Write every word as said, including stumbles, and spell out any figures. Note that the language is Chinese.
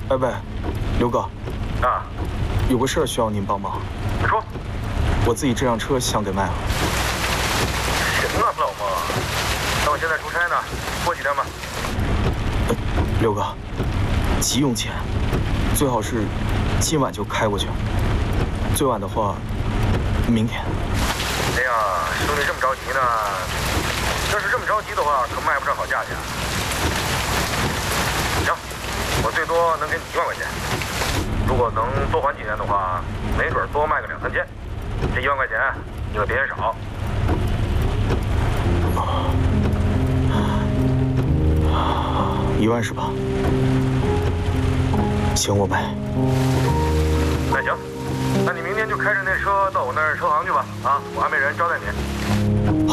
喂喂，刘哥， 啊， 有个事儿需要您帮忙。 你说， 我自己这辆车想给卖了。 行啊，老孟，那我现在出差呢，过几天吧。 呃，刘哥，急用钱，最好是今晚就开过去，最晚的话，明天。 哎呀，兄弟这么着急呢？要是这么着急的话，可卖不上好价钱。行，我最多能给你一万块钱。如果能多还几天的话，没准多卖个两三千。这一万块钱你可别嫌少。 一万是吧？行，我卖。 那行，那你明天就开着那车到我那儿车行去吧。啊，我还没人招待你。